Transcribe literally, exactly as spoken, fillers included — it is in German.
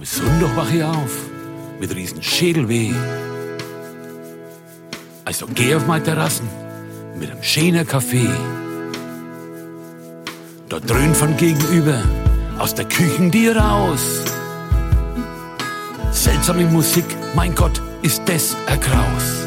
Am Sonntag wach ich auf, mit riesen Schädelweh. Also geh auf meine Terrassen, mit einem schönen Kaffee. Da dröhnt von gegenüber, aus der Küchen die raus. Seltsame Musik, mein Gott, ist das ein Graus.